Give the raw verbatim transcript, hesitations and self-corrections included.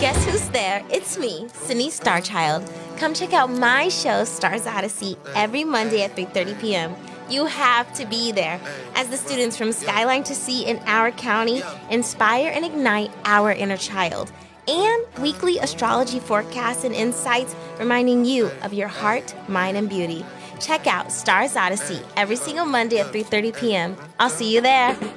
guess who's there? It's me, Sydney Starchild. Come check out my show, Stars Odyssey, every Monday at three thirty p.m. You have to be there, as the students from Skyline to Sea in our county inspire and ignite our inner child. And weekly astrology forecasts and insights reminding you of your heart, mind, and beauty. Check out Stars Odyssey every single Monday at three thirty p.m. I'll see you there.